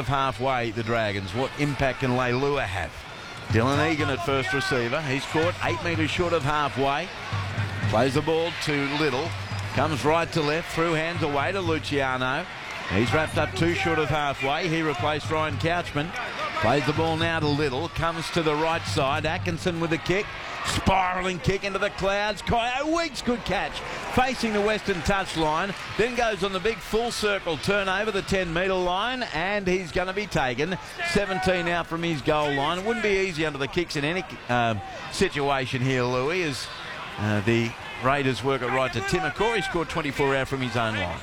of halfway, the Dragons. What impact can Leilua have? Dylan Egan at first receiver. He's caught 8 metres short of halfway. Plays the ball to Little. Comes right to left, through hands away to Luciano. He's wrapped up 2 short of halfway. He replaced Ryan Couchman. Plays the ball now to Little. Comes to the right side. Atkinson with a kick. Spiralling kick into the clouds. Kyo Weeks, good catch. Facing the western touchline. Then goes on the big full circle turn over the 10-metre line. And he's going to be taken. 17 out from his goal line. It wouldn't be easy under the kicks in any situation here, Louis, as the Raiders work it right to Timokor. He scored 24 out from his own line.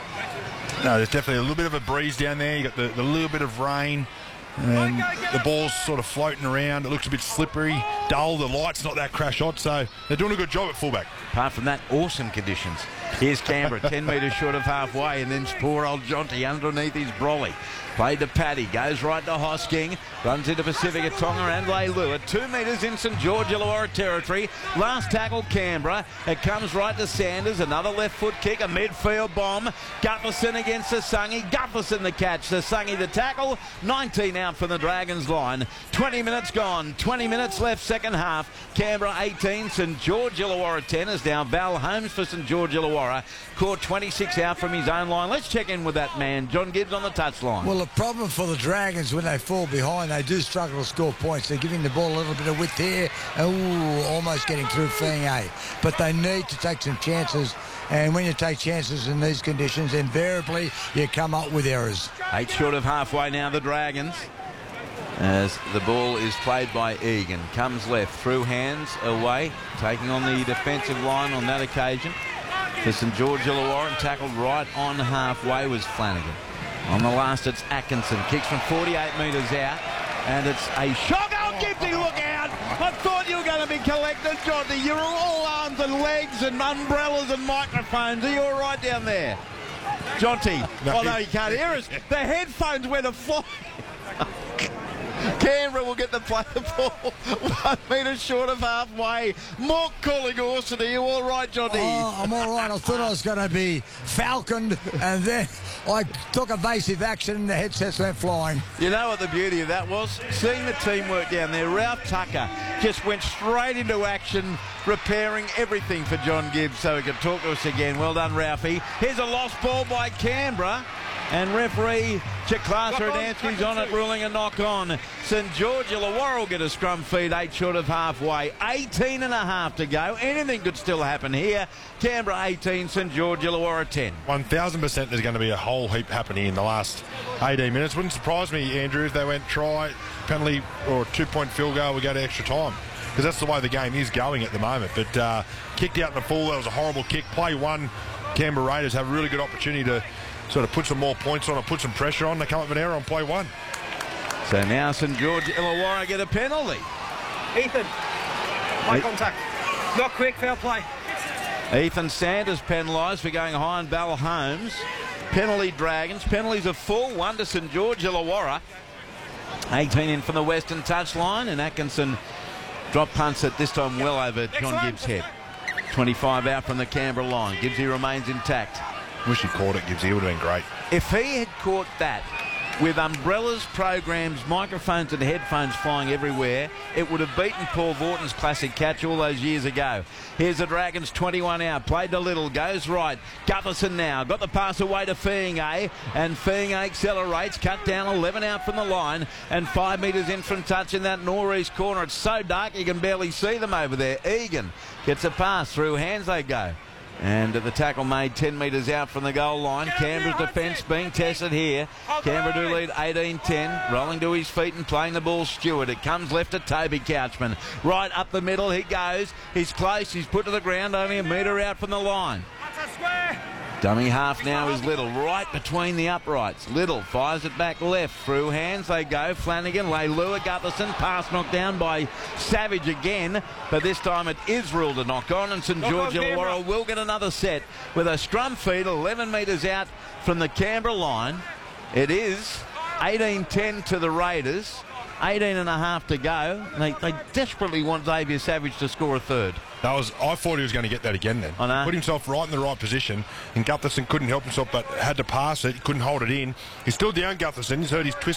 No, there's definitely a little bit of a breeze down there. You got the little bit of rain, and the ball's sort of floating around. It looks a bit slippery, dull. The light's not that crash hot, so they're doing a good job at fullback. Apart from that, awesome conditions. Here's Canberra, 10 metres short of halfway, and then poor old Jonty underneath his brolly. Played to Paddy, goes right to Hosking, runs into Pacifica Tonga and Leilua. 2 metres in St George Illawarra territory. Last tackle Canberra. It comes right to Sanders. Another left foot kick, a midfield bomb. Gutherson against Sasungi. Gutherson the catch. Sasungi the tackle. 19 out from the Dragons line. 20 minutes gone. 20 minutes left second half. Canberra 18, St George Illawarra 10 is now Val Holmes for St George Illawarra. Caught 26 out from his own line. Let's check in with that man. John Gibbs on the touchline. Well, the problem for the Dragons when they fall behind, they do struggle to score points. They're giving the ball a little bit of width here. Almost getting through Feng. But they need to take some chances. And when you take chances in these conditions, invariably you come up with errors. 8 short of halfway now, the Dragons. As the ball is played by Egan. Comes left, through hands, away. Taking on the defensive line on that occasion. For St George Illawarra, and tackled right on halfway was Flanagan. On the last, it's Atkinson. Kicks from 48 metres out. And it's a shot. Oh, Gibbsy, look out! I thought you were going to be collected, Jonty. You're all arms and legs and umbrellas and microphones. Are you all right down there? Jonty. No, you can't hear us. The headphones went afloat. Canberra will get the play the ball 1 metre short of halfway. Mork calling Orson. Are you all right, Jonty? Oh, I'm all right. I thought I was going to be falconed, and then I took evasive action and the headsets went flying. You know what the beauty of that was? Seeing the teamwork down there. Ralph Tucker just went straight into action, repairing everything for John Gibbs so he could talk to us again. Well done, Ralphie. Here's a lost ball by Canberra. And referee Chiklasa Adansky's on it, ruling a knock-on. St George Illawarra will get a scrum feed 8 short of halfway. 18 and a half to go. Anything could still happen here. Canberra 18, St George Illawarra 10. 1,000% there's going to be a whole heap happening in the last 18 minutes. Wouldn't surprise me, Andrew, if they went try, penalty, or 2-point field goal, we go to extra time. Because that's the way the game is going at the moment. But kicked out in the full, that was a horrible kick. Play one, Canberra Raiders have a really good opportunity to sort of put some more points on or put some pressure on. They come up with an error on play one. So now St George Illawarra get a penalty. Ethan, high contact. Not quick, fair play. Ethan Sanders penalised for going high on Val Holmes. Penalty Dragons. Penalties are full. 1 to St George Illawarra. 18 in from the western touchline, and Atkinson drop punts it this time well over John Gibbs' head. 25 out from the Canberra line. Gibbsy remains intact. Wish he caught it, Gibbsy. It would have been great. If he had caught that with umbrellas, programs, microphones and headphones flying everywhere, it would have beaten Paul Vorton's classic catch all those years ago. Here's the Dragons, 21 out. Played to Little, goes right. Gutherson now. Got the pass away to Feng, and Feng accelerates. Cut down 11 out from the line, and 5 metres in from touch in that northeast corner. It's so dark you can barely see them over there. Egan gets a pass. Through hands they go. And the tackle made 10 metres out from the goal line. Canberra's defence being tested here. Canberra do lead 18-10. Rolling to his feet and playing the ball, Stewart. It comes left to Toby Couchman. Right up the middle he goes. He's close. He's put to the ground only a metre out from the line. Dummy half now is Little, right between the uprights. Little fires it back left. Through hands they go. Flanagan, Leilua, Gutherson. Pass knocked down by Savage again. But this time it is ruled a knock-on, and St George Illawarra will get another set with a scrum feed 11 metres out from the Canberra line. It is 18-10 to the Raiders. 18 and a half to go. They desperately want Xavier Savage to score a third. I thought he was going to get that again then. I know. Put himself right in the right position, and Gutherson couldn't help himself but had to pass it. He couldn't hold it in. He's still down, Gutherson. He's hurt his twist.